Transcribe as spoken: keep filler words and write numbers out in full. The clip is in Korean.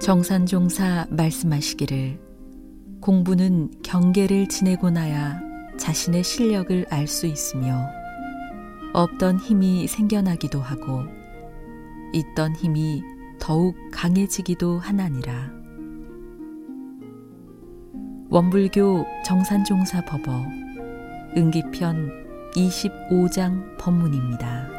정산종사 말씀하시기를 공부는 경계를 지내고 나야 자신의 실력을 알 수 있으며 없던 힘이 생겨나기도 하고 있던 힘이 더욱 강해지기도 하나니라. 원불교 정산종사 법어 응기편 이십오 장 법문입니다.